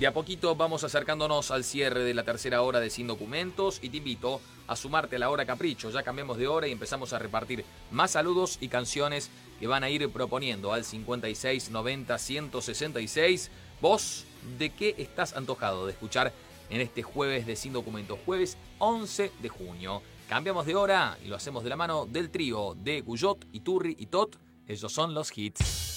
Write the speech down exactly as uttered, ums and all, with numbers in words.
De a poquito vamos acercándonos al cierre de la tercera hora de Sin Documentos y te invito a sumarte a la hora capricho. Ya cambiamos de hora y empezamos a repartir más saludos y canciones que van a ir proponiendo al cincuenta y seis noventa ciento sesenta y seis. ¿Vos de qué estás antojado de escuchar en este jueves de Sin Documentos? Jueves once de junio. Cambiamos de hora y lo hacemos de la mano del trío de Guyot, Iturri y Tot. Ellos son los hits.